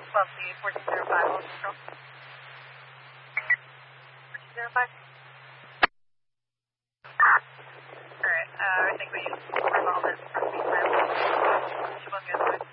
12C 1405, hold control. 1405. Alright, I think we revolve it from the time. She won't get there.